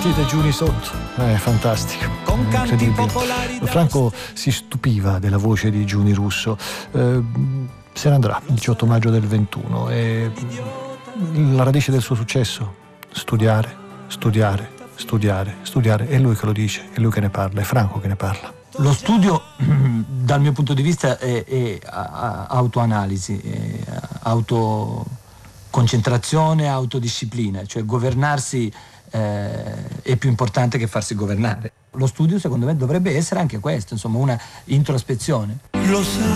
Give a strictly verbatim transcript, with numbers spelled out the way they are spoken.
Sentite Giuni sotto, è fantastico, è incredibile. Franco si stupiva della voce di Giuni Russo. Eh, se ne andrà il diciotto maggio del ventuno e la radice del suo successo: studiare, studiare, studiare, studiare. È lui che lo dice, è lui che ne parla, è Franco che ne parla. Lo studio, dal mio punto di vista, è, è autoanalisi, è autoconcentrazione, autodisciplina, cioè governarsi eh, è più importante che farsi governare. Lo studio, secondo me, dovrebbe essere anche questo, insomma, una introspezione. Lo sa